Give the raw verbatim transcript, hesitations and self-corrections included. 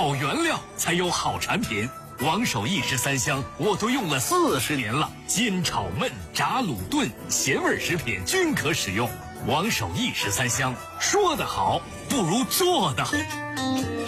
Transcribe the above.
好原料才有好产品。王守义十三香我都用了四十年了，煎炒焖炸卤炖咸味食品均可使用。王守义十三香，说得好不如做得好。